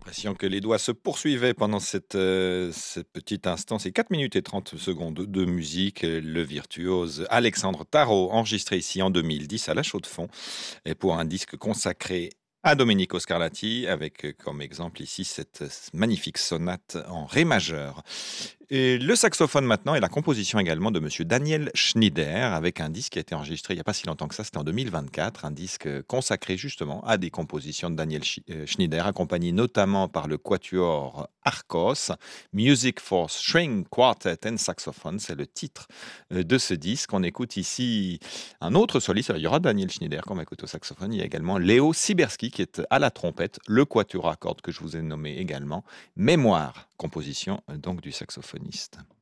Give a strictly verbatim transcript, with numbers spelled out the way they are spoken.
L'impression que les doigts se poursuivaient pendant cette, heu, ce petit instant, ces quatre minutes et trente secondes de musique. Le virtuose Alexandre Tarot, enregistré ici en deux mille dix à La Chaux-de-Fonds et pour un disque consacré à Domenico Scarlatti avec, heu, comme exemple ici cette, heu, magnifique sonate en ré majeur. Et le saxophone maintenant et la composition également de monsieur Daniel Schneider avec un disque qui a été enregistré il n'y a pas si longtemps que ça, c'était en deux mille vingt-quatre, un disque, heu, consacré justement à des compositions de Daniel Schi heu, Schneider, accompagné notamment par le quatuor Arcos, Music for String Quartet and Saxophone, c'est le titre, heu, de ce disque. On écoute ici un autre soliste, alors il y aura Daniel Schneider qu'on va écouter au saxophone, il y a également Léo Siberski qui est à la trompette, le quatuor à cordes que je vous ai nommé également, Mémoire, composition, heu, donc du saxophoniste.